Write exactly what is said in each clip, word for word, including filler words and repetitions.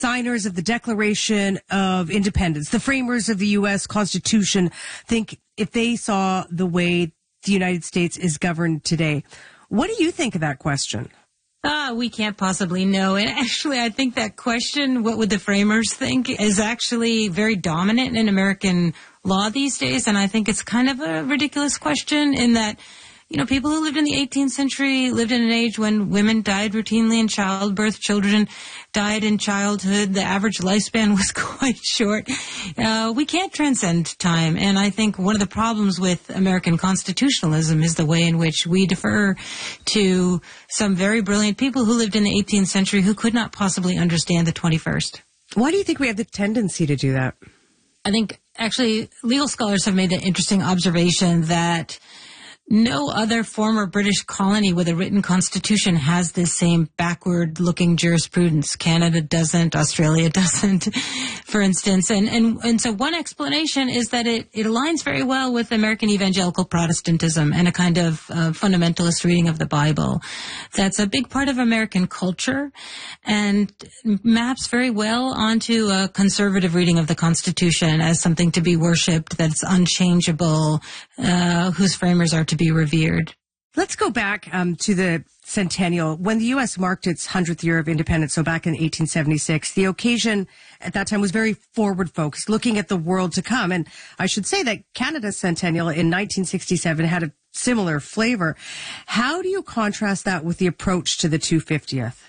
signers of the Declaration of Independence, the framers of the U S Constitution, think if they saw the way the United States is governed today? What do you think of that question? Ah, we can't possibly know. And actually, I think that question, what would the framers think, is actually very dominant in American law these days. And I think it's kind of a ridiculous question in that, you know, people who lived in the eighteenth century lived in an age when women died routinely in childbirth, children died in childhood, the average lifespan was quite short. Uh, we can't transcend time. And I think one of the problems with American constitutionalism is the way in which we defer to some very brilliant people who lived in the eighteenth century who could not possibly understand the twenty-first. Why do you think we have the tendency to do that? I think actually legal scholars have made the interesting observation that no other former British colony with a written constitution has this same backward-looking jurisprudence. Canada doesn't, Australia doesn't, for instance. And, and, and so one explanation is that it, it aligns very well with American evangelical Protestantism and a kind of uh, fundamentalist reading of the Bible. That's a big part of American culture and maps very well onto a conservative reading of the Constitution as something to be worshipped, that's unchangeable, uh, whose framers are to be revered. Let's go back um, to the centennial. When the U S marked its hundredth year of independence, so back in eighteen seventy-six, the occasion at that time was very forward-focused, looking at the world to come. And I should say that Canada's centennial in nineteen sixty-seven had a similar flavor. How do you contrast that with the approach to the two hundred fiftieth?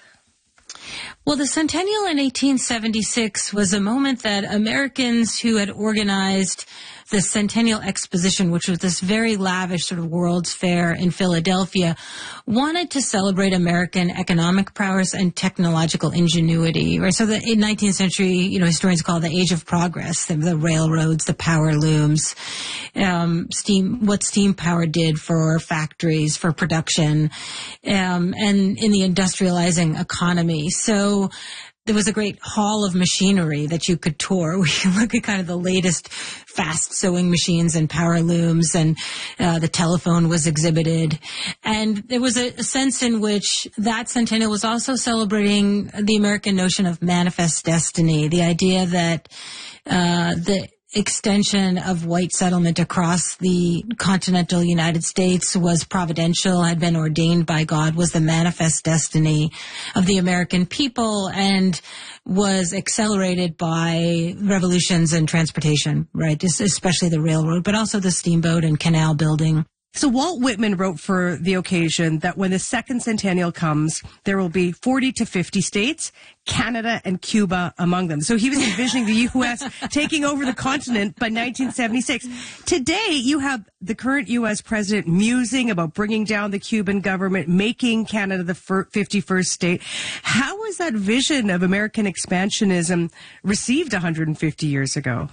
Well, the centennial in eighteen seventy-six was a moment that Americans who had organized the Centennial Exposition, which was this very lavish sort of World's Fair in Philadelphia, wanted to celebrate American economic prowess and technological ingenuity. Right? So the nineteenth century, you know, historians call it the age of progress, the, the railroads, the power looms, um, steam, what steam power did for factories, for production, um, and in the industrializing economy. So there was a great hall of machinery that you could tour. We could look at kind of the latest fast sewing machines and power looms, and uh, the telephone was exhibited. And there was a, a sense in which that centennial was also celebrating the American notion of manifest destiny, the idea that uh, the extension of white settlement across the continental United States was providential, had been ordained by God, was the manifest destiny of the American people, and was accelerated by revolutions in transportation, right? Especially the railroad, but also the steamboat and canal building. So Walt Whitman wrote for the occasion that when the second centennial comes, there will be forty to fifty states, Canada and Cuba among them. So he was envisioning the U S taking over the continent by nineteen seventy-six. Today, you have the current U S president musing about bringing down the Cuban government, making Canada the fifty-first state. How was that vision of American expansionism received one hundred fifty years ago?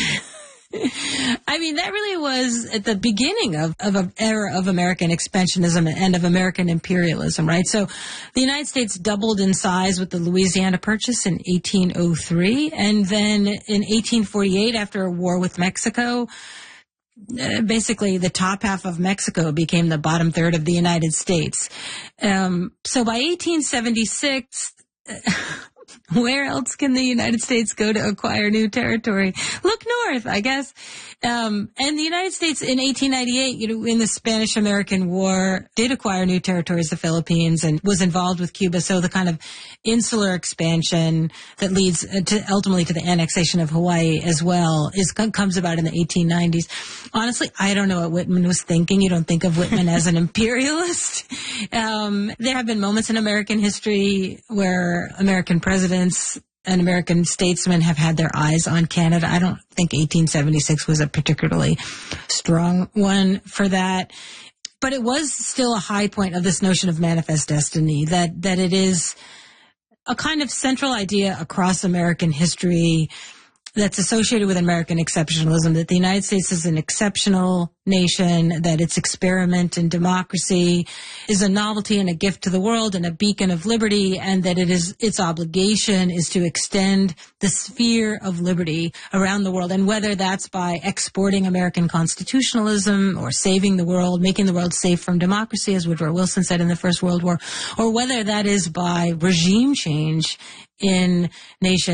I mean, that really was at the beginning of, of an era of American expansionism and of American imperialism, right? So the United States doubled in size with the Louisiana Purchase in eighteen oh three. And then in eighteen forty-eight, after a war with Mexico, uh, basically the top half of Mexico became the bottom third of the United States. Um, so by eighteen seventy-six... where else can the United States go to acquire new territory? Look north, I guess. Um, and the United States in eighteen ninety-eight, you know, in the Spanish-American War, did acquire new territories, the Philippines, and was involved with Cuba. So the kind of insular expansion that leads to ultimately to the annexation of Hawaii as well is comes about in the eighteen nineties. Honestly, I don't know what Whitman was thinking. You don't think of Whitman as an imperialist. Um, there have been moments in American history where American presidents and American statesmen have had their eyes on Canada. I don't think eighteen seventy-six was a particularly strong one for that. But it was still a high point of this notion of manifest destiny, that, that it is a kind of central idea across American history that's associated with American exceptionalism, that the United States is an exceptional nation, that its experiment in democracy is a novelty and a gift to the world and a beacon of liberty, and that it is its obligation is to extend the sphere of liberty around the world. And whether that's by exporting American constitutionalism or saving the world, making the world safe from democracy, as Woodrow Wilson said in the First World War, or whether that is by regime change in nations